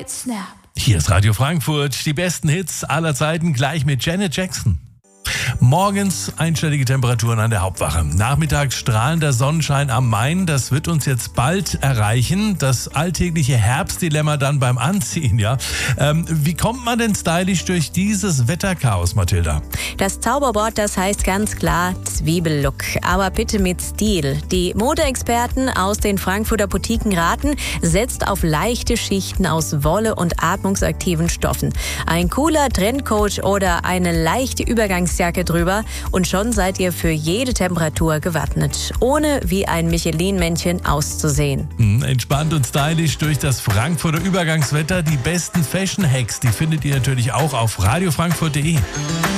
Snap. Hier ist Radio Frankfurt, die besten Hits aller Zeiten, gleich mit Janet Jackson. Morgens einstellige Temperaturen an der Hauptwache. Nachmittags strahlender Sonnenschein am Main. Das wird uns jetzt bald erreichen. Das alltägliche Herbstdilemma dann beim Anziehen, ja. Wie kommt man denn stylisch durch dieses Wetterchaos, Mathilda? Das Zauberwort, das heißt ganz klar Zwiebellook. Aber bitte mit Stil. Die Modeexperten aus den Frankfurter Boutiquen raten, setzt auf leichte Schichten aus Wolle und atmungsaktiven Stoffen. Ein cooler Trendcoat oder eine leichte Übergangsjacke drüber und schon seid ihr für jede Temperatur gewappnet, ohne wie ein Michelin-Männchen auszusehen. Entspannt und stylisch durch das Frankfurter Übergangswetter. Die besten Fashion-Hacks, die findet ihr natürlich auch auf radiofrankfurt.de.